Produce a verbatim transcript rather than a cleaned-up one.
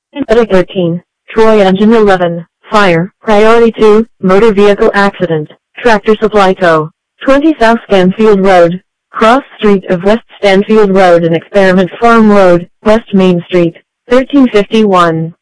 Medic thirteen, Troy Engine eleven, Fire, Priority two, Motor Vehicle Accident, Tractor Supply Co. twenty South Stanfield Road, Cross Street of West Stanfield Road and Experiment Farm Road, West Main Street, thirteen fifty-one.